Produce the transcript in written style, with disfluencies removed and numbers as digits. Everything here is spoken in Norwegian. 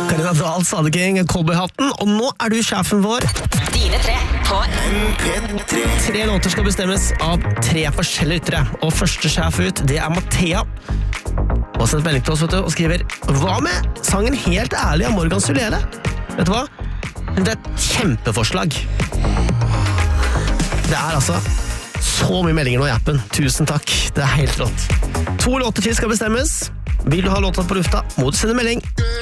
Karina Dahl, Sadeking, Cowboyhatten, og nå du sjefen vår. Dine tre på MP3. 3 låter skal bestemmes av 3 forskjellige lyttere, og første sjef ut, det Mathea. Og sendt melding til oss, vet du, og skriver: hva med sangen Helt ærlig av Morgan Sulele? Vet du hva? Det et kjempeforslag. Det altså så mye meldinger nå i appen. Tusen takk, det helt rått. 2 låter til skal bestemmes. Vil du ha låta på lufta, må du sende melding.